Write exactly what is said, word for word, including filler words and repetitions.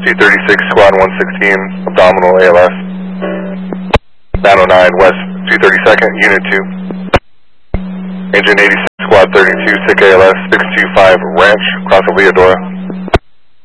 T thirty-six, squad one sixteen, abdominal A L S. nine oh nine, west two thirty-second, unit two. Engine eighty-six, squad thirty-two, sick A L S, six two five, ranch, crossing Leodora.